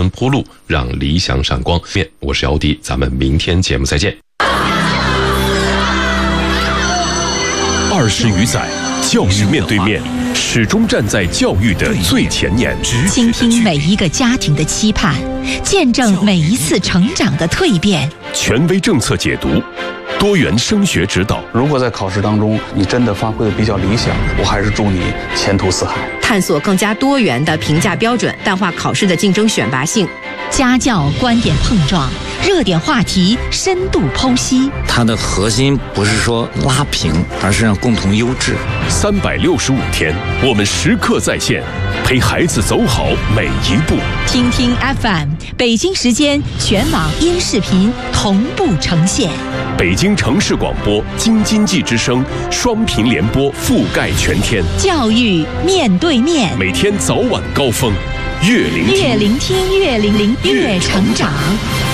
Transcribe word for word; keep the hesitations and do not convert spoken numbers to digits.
端铺路，让理想闪光。我是姚迪，咱们明天节目再见。二十余载，教育面对面，始终站在教育的最前沿， 倾听每一个家庭的期盼，见证每一次成长的蜕变。 权威政策解读，多元升学指导。 如果在考试当中你真的发挥的比较理想，我还是祝你前途似海。 探索更加多元的评价标准，淡化考试的竞争选拔性。 家教观点碰撞，热点话题深度剖析。 它的核心不是说拉平，而是让共同优质。 三百六十五天，我们时刻在线，陪孩子走好每一步。 听听 F M， 北京时间全网音视频同步呈现。 北京城市广播、京津冀之声双频联播覆盖全天。 教育面对面， 每天早晚高峰，越聆听越聆听越聆听越成长。